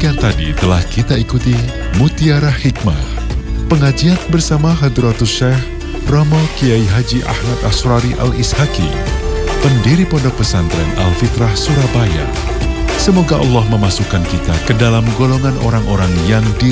Demikian tadi telah kita ikuti Mutiara Hikmah, pengajian bersama Hadratus Syekh Romo Kiai Haji Ahmad Asrari Al-Ishaki, pendiri Pondok Pesantren Al-Fitrah Surabaya. Semoga Allah memasukkan kita ke dalam golongan orang-orang yang